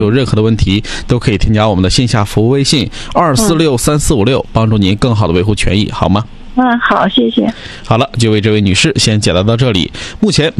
有任何的问题都可以添加我们的线下服务微信2463456，帮助您更好的维护权益，好吗？ 好，谢谢。 好了，就为这位女士先解答到这里。目前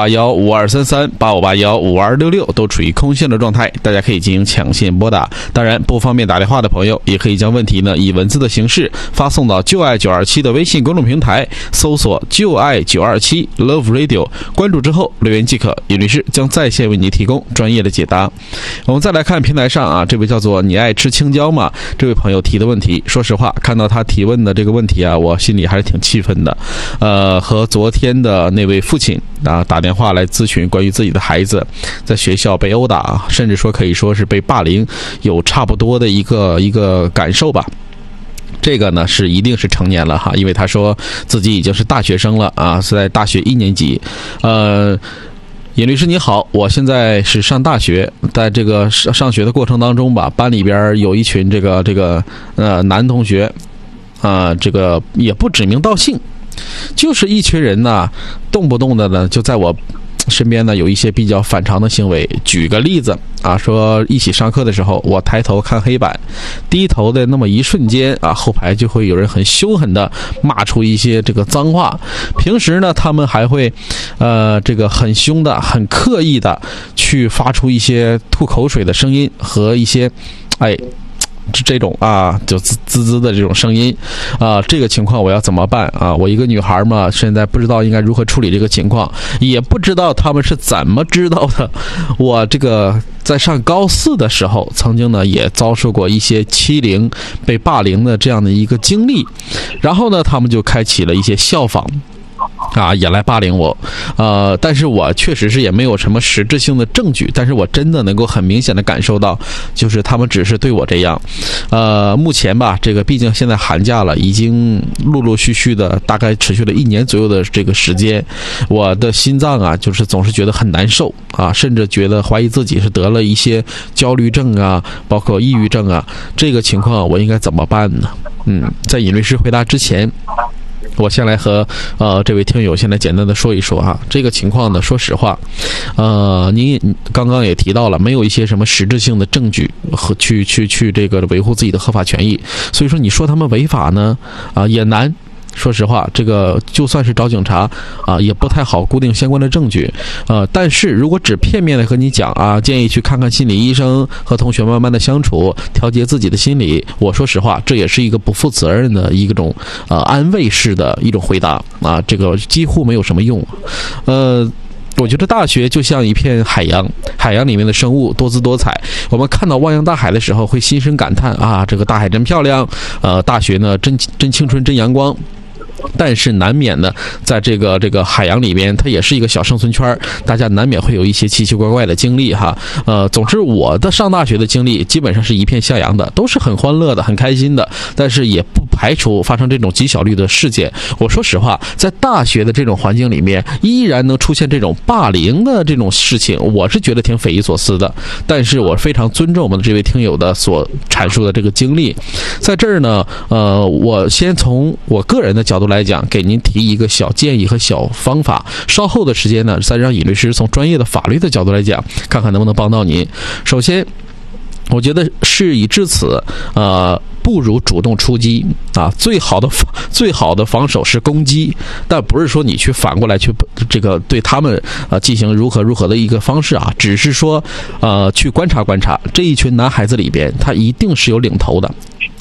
85815233、85815266都处于空线的状态，大家可以进行抢线拨打。当然，不方便打电话的朋友，也可以将问题呢以文字的形式发送到就爱927的微信公众平台，搜索就爱927 Love Radio， 关注之后留言即可，尹律师将在线为你提供专业的解答。我们再来看平台上啊，这位叫做你爱吃青椒吗？这位朋友提的问题，说实话，看到他提问的这个问题啊，我心里还是挺气愤的。和昨天的那位父亲啊打电话来咨询关于自己的孩子在学校被殴打，甚至说可以说是被霸凌，有差不多的一个感受吧。这个呢是一定是成年了哈，因为他说自己已经是大学生了啊，是在大学1年级。尹律师你好，我现在是上大学，在这个上学的过程当中吧，班里边有一群这个男同学，这个也不指名道姓，就是一群人呢，动不动的呢就在我身边呢有一些比较反常的行为。举个例子啊，说一起上课的时候，我抬头看黑板，低头的那么一瞬间啊，后排就会有人很凶狠的骂出一些这个脏话。平时呢，他们还会这个很凶的、很刻意的去发出一些吐口水的声音和一些这种啊，就滋滋的这种声音啊，这个情况我要怎么办啊？我一个女孩嘛，现在不知道应该如何处理这个情况，也不知道他们是怎么知道的。我这个在上高4的时候，曾经呢也遭受过一些欺凌、被霸凌的这样的一个经历，然后呢，他们就开启了一些效仿。也来霸凌我，但是我确实是也没有什么实质性的证据，但是我真的能够很明显的感受到，就是他们只是对我这样。目前吧，这个毕竟现在寒假了，已经陆陆续续的大概持续了1年左右的这个时间，我的心脏啊，就是总是觉得很难受啊，甚至觉得怀疑自己是得了一些焦虑症啊，包括抑郁症啊，这个情况我应该怎么办呢？在尹律师回答之前，我先来和这位听友先来简单的说一说啊，这个情况呢，说实话，您刚刚也提到了，没有一些什么实质性的证据和去这个维护自己的合法权益，所以说你说他们违法呢，也难。说实话，这个就算是找警察也不太好固定相关的证据。但是如果只片面的和你讲建议去看看心理医生，和同学慢慢的相处，调节自己的心理，我说实话，这也是一个不负责任的一种安慰式的一种回答这个几乎没有什么用。我觉得大学就像一片海洋，海洋里面的生物多姿多彩。我们看到汪洋大海的时候，会心生感叹这个大海真漂亮，大学呢真青春真阳光。但是难免呢，在这个海洋里边，它也是一个小生存圈，大家难免会有一些奇奇怪怪的经历哈。总之我的上大学的经历基本上是一片向阳的，都是很欢乐的、很开心的，但是也不排除发生这种极小率的事件。我说实话，在大学的这种环境里面，依然能出现这种霸凌的这种事情，我是觉得挺匪夷所思的。但是我非常尊重我们的这位听友的所阐述的这个经历，在这儿呢，我先从我个人的角度来讲，给您提一个小建议和小方法。稍后的时间呢，再让尹律师从专业的法律的角度来讲，看看能不能帮到您。首先，我觉得事已至此，不如主动出击最好的防守是攻击，但不是说你去反过来去这个对他们进行如何的一个方式只是说去观察这一群男孩子里边，他一定是有领头的。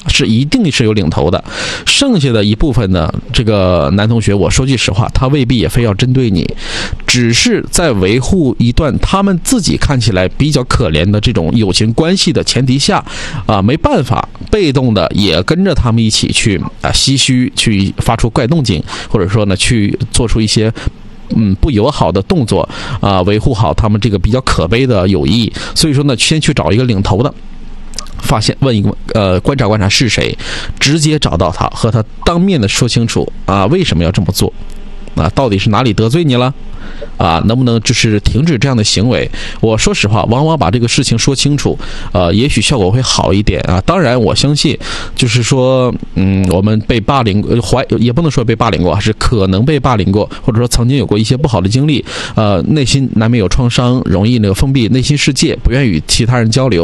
剩下的一部分呢，这个男同学，我说句实话，他未必也非要针对你，只是在维护一段他们自己看起来比较可怜的这种友情关系的前提下没办法，被动的也跟着他们一起去唏嘘，去发出怪动静，或者说呢去做出一些不友好的动作维护好他们这个比较可悲的友谊。所以说呢，先去找一个领头的，发现问一个观察是谁，直接找到他，和他当面的说清楚为什么要这么做。 啊，到底是哪里得罪你了？啊，能不能就是停止这样的行为？我说实话，往往把这个事情说清楚，也许效果会好一点啊。当然，我相信，就是说，我们被霸凌，也不能说被霸凌过，是可能被霸凌过，或者说曾经有过一些不好的经历，内心难免有创伤，容易封闭内心世界，不愿与其他人交流。